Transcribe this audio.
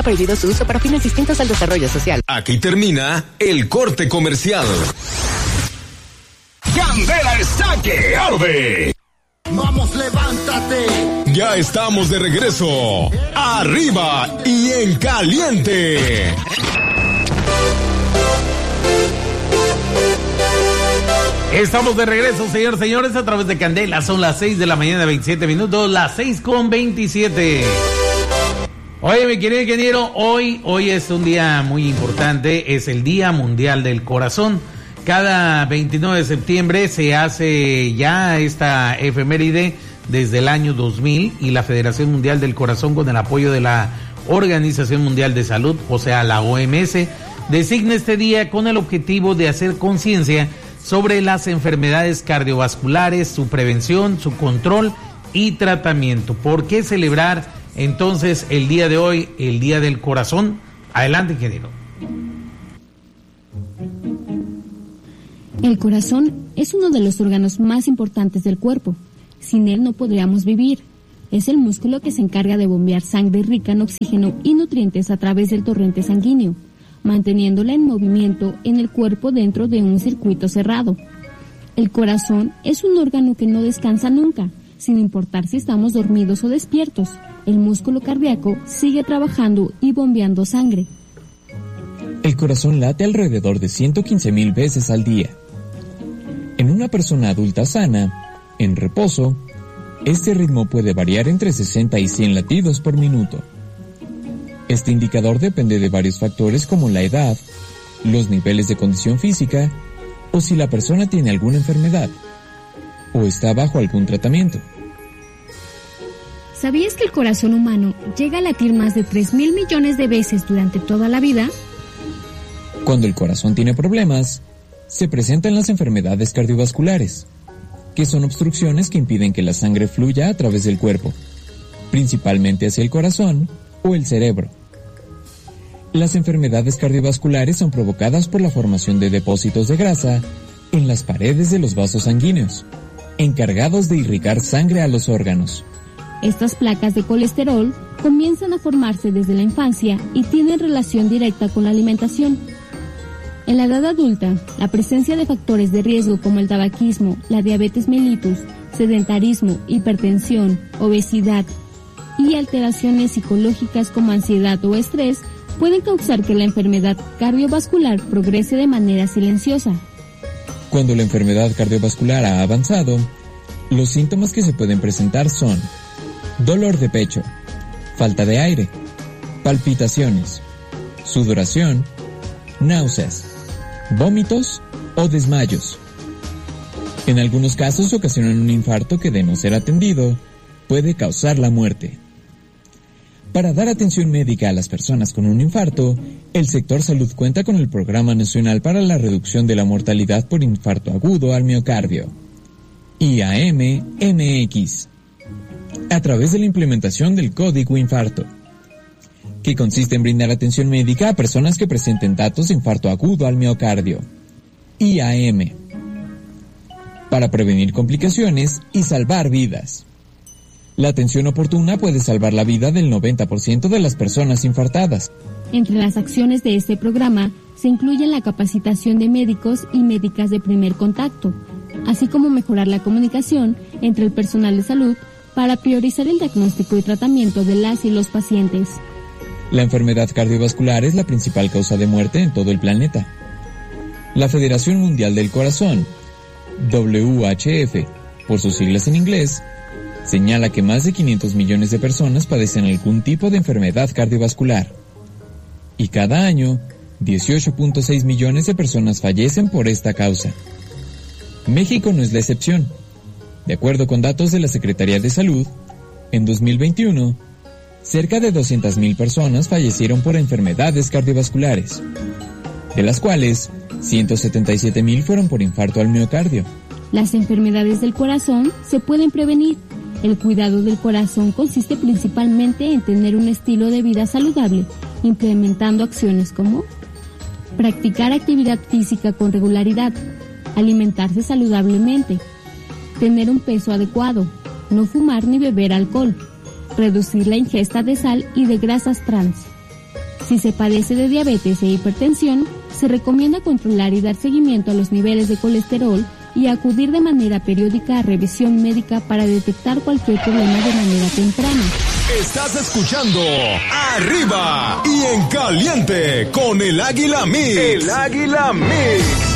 Prohibido su uso para fines distintos al desarrollo social. Aquí termina el corte comercial. Candela está que arde. Vamos, levántate. Ya estamos de regreso. Arriba y en caliente. Estamos de regreso, señores, a través de Candela. Son las 6 de la mañana, 27 minutos, las 6:27. Oye, mi querido ingeniero, hoy es un día muy importante, es el Día Mundial del Corazón. Cada 29 de septiembre se hace ya esta efeméride desde el año 2000 y la Federación Mundial del Corazón, con el apoyo de la Organización Mundial de Salud, o sea, la OMS, designa este día con el objetivo de hacer conciencia sobre las enfermedades cardiovasculares, su prevención, su control y tratamiento. ¿Por qué celebrar entonces el día de hoy, el Día del Corazón? Adelante, ingeniero. El corazón es uno de los órganos más importantes del cuerpo. Sin él no podríamos vivir. Es el músculo que se encarga de bombear sangre rica en oxígeno y nutrientes a través del torrente sanguíneo, manteniéndola en movimiento en el cuerpo dentro de un circuito cerrado. El corazón es un órgano que no descansa nunca, sin importar si estamos dormidos o despiertos. El músculo cardíaco sigue trabajando y bombeando sangre. El corazón late alrededor de 115,000 veces al día. En una persona adulta sana, en reposo, este ritmo puede variar entre 60 y 100 latidos por minuto. Este indicador depende de varios factores como la edad, los niveles de condición física o si la persona tiene alguna enfermedad o está bajo algún tratamiento. ¿Sabías que el corazón humano llega a latir más de 3,000 millones de veces durante toda la vida? Cuando el corazón tiene problemas, se presentan las enfermedades cardiovasculares, que son obstrucciones que impiden que la sangre fluya a través del cuerpo, principalmente hacia el corazón o el cerebro. Las enfermedades cardiovasculares son provocadas por la formación de depósitos de grasa en las paredes de los vasos sanguíneos, encargados de irrigar sangre a los órganos. Estas placas de colesterol comienzan a formarse desde la infancia y tienen relación directa con la alimentación. En la edad adulta, la presencia de factores de riesgo como el tabaquismo, la diabetes mellitus, sedentarismo, hipertensión, obesidad y alteraciones psicológicas como ansiedad o estrés pueden causar que la enfermedad cardiovascular progrese de manera silenciosa. Cuando la enfermedad cardiovascular ha avanzado, los síntomas que se pueden presentar son dolor de pecho, falta de aire, palpitaciones, sudoración, náuseas, vómitos o desmayos. En algunos casos ocasionan un infarto que, de no ser atendido, puede causar la muerte. Para dar atención médica a las personas con un infarto, el sector salud cuenta con el Programa Nacional para la Reducción de la Mortalidad por Infarto Agudo al Miocardio, IAM-MX, a través de la implementación del Código Infarto, que consiste en brindar atención médica a personas que presenten datos de infarto agudo al miocardio, IAM, para prevenir complicaciones y salvar vidas. La atención oportuna puede salvar la vida del 90% de las personas infartadas. Entre las acciones de este programa se incluyen la capacitación de médicos y médicas de primer contacto, así como mejorar la comunicación entre el personal de salud para priorizar el diagnóstico y tratamiento de las y los pacientes. La enfermedad cardiovascular es la principal causa de muerte en todo el planeta. La Federación Mundial del Corazón, WHF, por sus siglas en inglés, señala que más de 500 millones de personas padecen algún tipo de enfermedad cardiovascular. Y cada año, 18.6 millones de personas fallecen por esta causa. México no es la excepción. De acuerdo con datos de la Secretaría de Salud, en 2021, cerca de 200,000 personas fallecieron por enfermedades cardiovasculares, de las cuales 177,000 fueron por infarto al miocardio. Las enfermedades del corazón se pueden prevenir. El cuidado del corazón consiste principalmente en tener un estilo de vida saludable, implementando acciones como practicar actividad física con regularidad, alimentarse saludablemente, tener un peso adecuado, no fumar ni beber alcohol, reducir la ingesta de sal y de grasas trans, Si se padece de diabetes e hipertensión, se recomienda controlar y dar seguimiento a los niveles de colesterol y acudir de manera periódica a revisión médica para detectar cualquier problema de manera temprana. Estás escuchando Arriba y en Caliente con el Águila Mix. El Águila Mix.